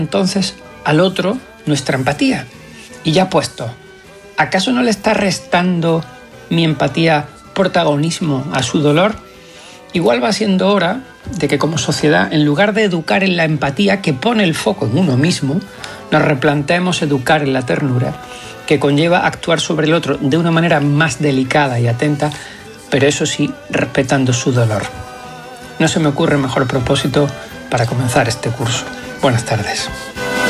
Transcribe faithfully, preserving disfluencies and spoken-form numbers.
entonces al otro nuestra empatía. Y ya puesto, ¿acaso no le está restando mi empatía protagonismo a su dolor? Igual va siendo hora de que como sociedad, en lugar de educar en la empatía que pone el foco en uno mismo, nos replanteemos educar en la ternura, que conlleva actuar sobre el otro de una manera más delicada y atenta, pero eso sí, respetando su dolor. No se me ocurre mejor propósito para comenzar este curso. Buenas tardes.